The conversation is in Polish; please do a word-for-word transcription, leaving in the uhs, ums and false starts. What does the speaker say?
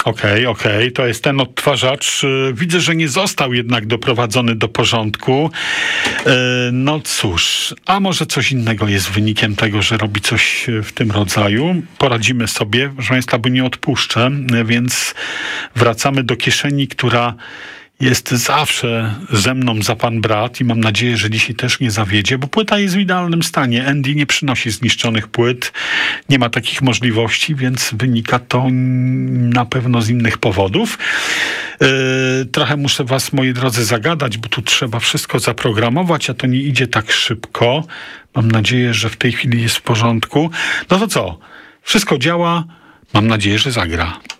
Okej, okej, to jest ten odtwarzacz. Widzę, że nie został jednak doprowadzony do porządku. No cóż, a może coś innego jest wynikiem tego, że robi coś w tym rodzaju. Poradzimy sobie, proszę Państwa, bo nie odpuszczę, więc wracamy do kieszeni, która jest zawsze ze mną za pan brat i mam nadzieję, że dzisiaj też nie zawiedzie, bo płyta jest w idealnym stanie. Andy nie przynosi zniszczonych płyt, nie ma takich możliwości, więc wynika to na pewno z innych powodów. Yy, trochę muszę was, moi drodzy, zagadać, bo tu trzeba wszystko zaprogramować, a to nie idzie tak szybko. Mam nadzieję, że w tej chwili jest w porządku. No to co? Wszystko działa. Mam nadzieję, że zagra.